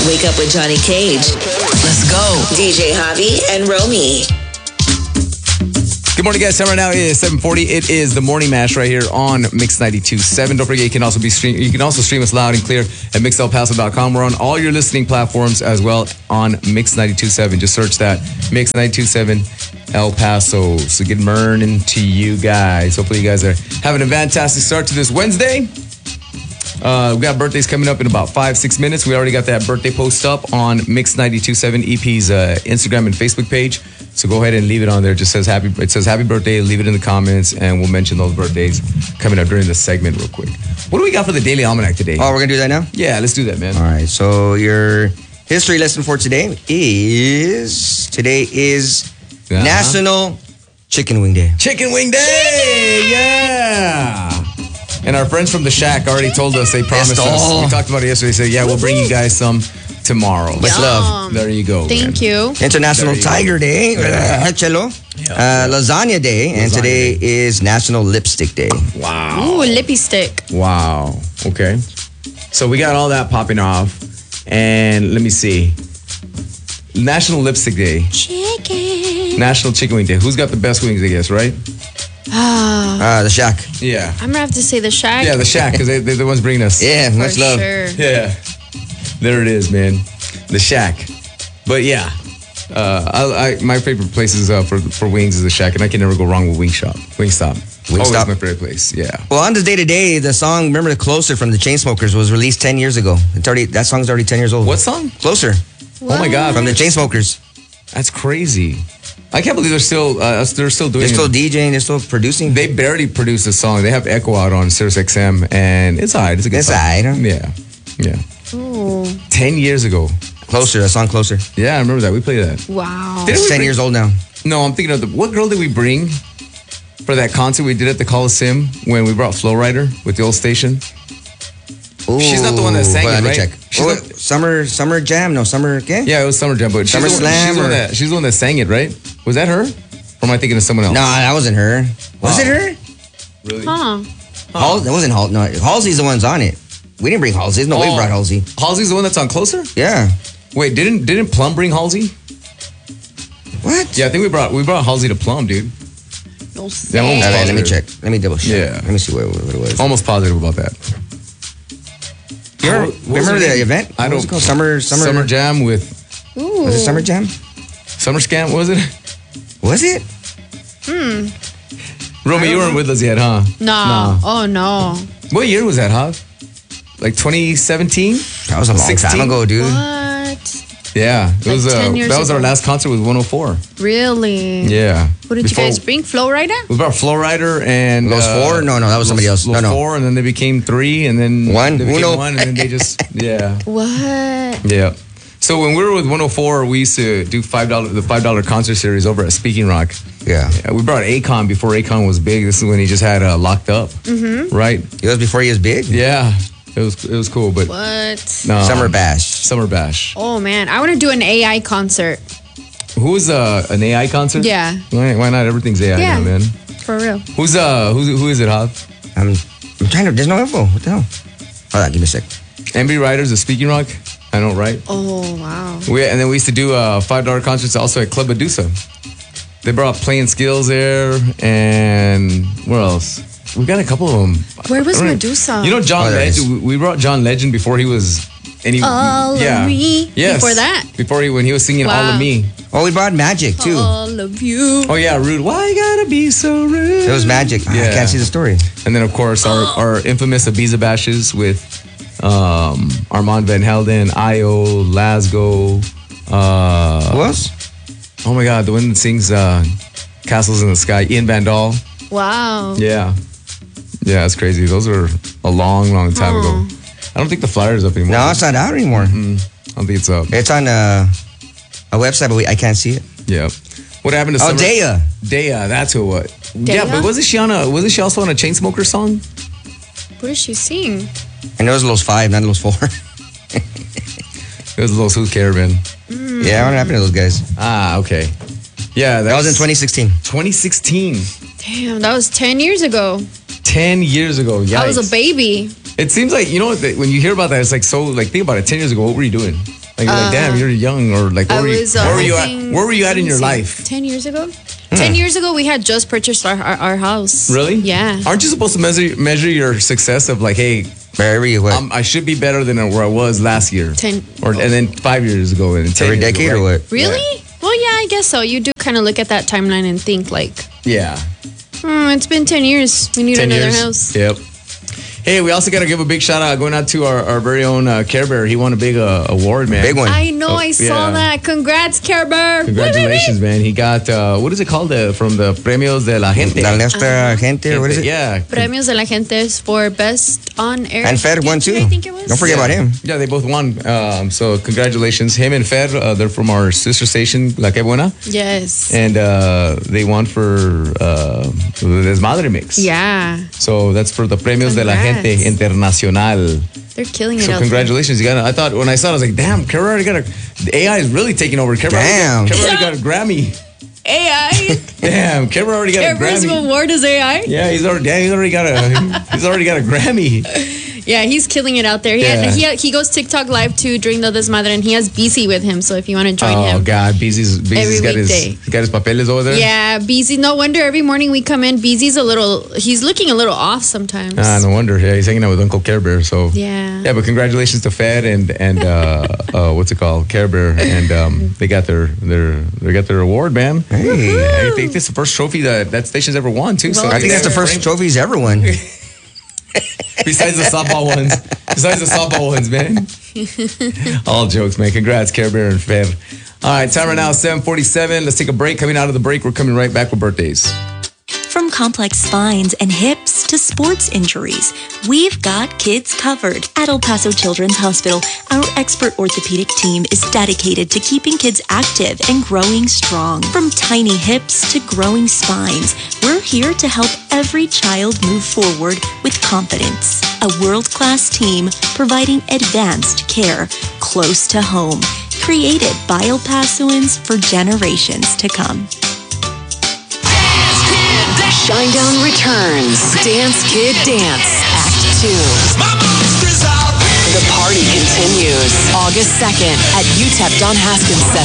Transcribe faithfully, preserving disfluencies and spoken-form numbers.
Wake up with Johnny Cage. Let's go. D J Javi and Romy. Good morning, guys. Time right now is seven forty. It is the Morning Mash right here on Mix ninety-two point seven. Don't forget, you can also be stream. You can also stream us loud and clear at mix el paso dot com. We're on all your listening platforms as well on Mix ninety-two point seven. Just search that Mix ninety-two point seven El Paso. So good morning to you guys. Hopefully, you guys are having a fantastic start to this Wednesday. Uh, we got birthdays coming up in about five, six minutes. We already got that birthday post up on Mix ninety-two point seven E P's uh, Instagram and Facebook page. So go ahead and leave it on there. It just says happy. It says happy birthday. Leave it in the comments, and we'll mention those birthdays coming up during the segment real quick. What do we got for the Daily Almanac today? Oh, we're gonna do that now? Yeah, let's do that, man. All right. So your history lesson for today is today is Uh-huh. National Chicken Wing Day. Chicken Wing Day! Yeah! And our friends from the Shack already told us, they promised Esto. us. We talked about it yesterday. They said, yeah, we'll bring you guys some tomorrow. Much love. There you go. Thank man. you. International There you Tiger Day. Yeah. Uh, Chelo. Yeah. Uh, lasagna Day. And Lasagna today Day. is National Lipstick Day. Wow. Ooh, lippy stick. Wow. Okay. So we got all that popping off. And let me see. National Lipstick Day. Chicken. National Chicken Wing Day. Who's got the best wings, I guess, right? Ah, Uh, the Shack. Yeah. I'm gonna have to say the Shack. Yeah, the Shack, because they, they're the ones bringing us. Yeah, for much love. sure. Yeah. There it is, man. The Shack. But yeah. Uh, I, I, my favorite places uh, for for wings is the Shack, and I can never go wrong with Wingstop. Wingstop. Always Wingstop. my favorite place. Yeah. Well, on this day today, the song "Remember the Closer" from the Chainsmokers was released ten years ago. It's already that song's already ten years old. What song? Closer Oh my God. from the Chainsmokers. That's crazy. I can't believe they're still uh, they're still doing They're still it. DJing. They're still producing. They barely produced a song. They have Echo out on Sirius X M, and it's alright. It's a good It's song. alright, huh? Yeah. Yeah. Ooh, Ten years ago. Closer, that song "Closer." Yeah, I remember that. We played that. wow. Didn't It's we ten bring- years old now. No, I'm thinking of the what girl did we bring for that concert we did at the Coliseum when we brought Flow Rider with the old station? Ooh, She's not the one that sang hold it, on, let right? me check. She's Oh, not- summer, summer jam. No, summer. Okay. Yeah, it was Summer Jam, but she's, Summer the, one, Slam she's, the one or- that, she's the one that sang it, right? Was that her? Or am I thinking of someone else? No, that wasn't her. Was Wow. it her? Really? Huh. Hal- that wasn't Hal. No, Halsey's the one's on it. We didn't bring Halsey. There's no way we Oh. brought Halsey. Halsey's the one that's on Closer? Yeah. Wait, didn't didn't Plum bring Halsey? What? Yeah, I think we brought we brought Halsey to Plum, dude. No That one was All right, let me positive. check. Let me double check. Yeah. Let me see what, what it was. Almost positive about that. You remember, What was remember her the name? event? I What was don't- it called? Summer, summer, Summer Jam with Ooh. Was it Summer Jam? Summer Scam, what was it? Was it? Romy, you weren't with us yet, huh? No. Oh no. What year was that, huh? Like twenty seventeen? That was a long sixteen? time ago, dude. What? Yeah, it Like was. Uh, ten years that was our ago. last concert with one oh four. Really? Yeah. Who did Before- you guys bring? Flow Rider? We brought Flow Rider and Los uh, Four? No, no, that was somebody Los- else. No, Los no. Four, and then they became three, and then One? They became Uno. one, and then they just yeah, What? yeah. So when we were with one oh four, we used to do five dollar the five dollar concert series over at Speaking Rock. Yeah. Yeah, we brought Akon before Akon was big. This is when he just had uh, Locked Up, mm-hmm. right? It was before he was big. Yeah, it was it was cool, but What? no, Summer Bash. Summer Bash. Oh man, I want to do an A I concert. Who was uh, an A I concert? Yeah. Why, why not? Everything's A I Yeah. now, man. For real. Who's uh who's who is it, Hav? I'm, I'm trying to. There's no info. What the hell? Hold on, give me a sec. M B Riders of Speaking Rock. I know, right? Oh wow. We, and then we used to do uh, five dollar concerts also at Club Medusa. They brought Playing Skills there, and where else? We got a couple of them. Where was I don't know. Medusa? You know John Oh, there it Legend. We brought John Legend before he was any. All of yeah. Me? Yes. Before that? Before he when he was singing All Wow. of Me. Oh, we brought Magic too. All of you. Oh yeah, rude. Why you gotta be so rude? It was Magic. I Yeah. can't see the story. And then of course our, our infamous Ibiza bashes with um, Armand Van Helden, Io, Lasgo. Uh, Who else? Oh my God, the one that sings uh, Castles in the Sky, Ian Van Dahl. Wow. Yeah. Yeah, that's crazy. Those were a long, long time Oh. ago. I don't think the flyer's up anymore. No, it's not out anymore. I don't think it's up. It's on uh, a website, but we, I can't see it. Yeah. What happened to Oh, Summer? Daya. Daya, that's who it was. Yeah, Daya? but wasn't she on a, wasn't she also on a Chainsmokers song? What does she sing? And it was Los Five, not Los Four. It was Los Who's Caravan. Yeah, what happened to those guys? Ah, okay. Yeah, That was in twenty sixteen. twenty sixteen. Damn, that was ten years ago. ten years ago. Yikes. I was a baby. It seems like, you know, that when you hear about that, it's like so, like, think about it. ten years ago, what were you doing? Like, Like, you're like, damn, you're young, or like, where, I were, you, was, uh, where were you at? hoping- Where were you at in let me your see, life? Ten years ago. Ten years ago, we had just purchased our our, our house. Really? Yeah. Aren't you supposed to measure measure your success of like, hey, Wherever you went. um, I should be better than where I was last year, Ten. or and then five years ago, and ten Every years decade ago, or right? what? Really? Well, yeah, I guess so. You do kind of look at that timeline and think like, Yeah. hmm, it's been ten years. We need ten another years. house. Yep. Hey, we also got to give a big shout out going out to our, our very own uh, Care Bear. He won a big uh, award, man. Big one. I know. Oh, I saw yeah. that. Congrats, Care Bear. Congratulations, man. He got, uh, what is it called? Uh, from the Premios de la Gente. La Nuestra Gente, or what is it? Yeah. Premios de la Gente for best on air. And Fed won too. I think it was. Don't forget Yeah. about him. Yeah, they both won. Um, so congratulations. Him and Fer, uh, they're from our sister station, La Que Buena. Yes. And uh, they won for uh, the Desmadre Mix. Yeah. So that's for the Premios de la Congrats. Gente Internacional. They're killing it So out congratulations. You got. A, I thought when I saw it, I was like, damn, Kara already got a. The A I is really taking over. Kara Damn. already, got, Kara already got a Grammy. there. A I. Damn, Kara already got Care a Bear's Grammy. award is A I. Yeah, he's already. Yeah, he's already got a. He's already got a Grammy. Yeah, he's killing it out there. He, Yeah. had, he, he goes TikTok live too during the Desmadre, and he has B C with him. So if you want to join Oh him. God, Beezy's Beezy's Every got his weekday. he's got his papeles over there. Yeah, B Z. No wonder every morning we come in, B Z's a little. He's looking a little off sometimes. Ah, no wonder. Yeah, he's hanging out with Uncle Care Bear. So Yeah. yeah. But congratulations to Fed and and uh, uh, what's it called, Care Bear, and um, they got their their they got their award, man. Hey. I think this is the first trophy that that station's ever won too. So Well, I think that's the first trophy he's ever won. Besides the softball ones. Besides the softball ones, man. All jokes, man. Congrats, Care Bear and Fev. All right, time right now, seven forty-seven. Let's take a break. Coming out of the break, we're coming right back with birthdays. From complex spines and hips to sports injuries, we've got kids covered. At El Paso Children's Hospital, our expert orthopedic team is dedicated to keeping kids active and growing strong. From tiny hips to growing spines, we're here to help every child move forward with confidence. A world-class team providing advanced care close to home, created by El Pasoans for generations to come. Shinedown returns. Dance Kid Dance, Act two. The party continues. August second at U T E P Don Haskins Center.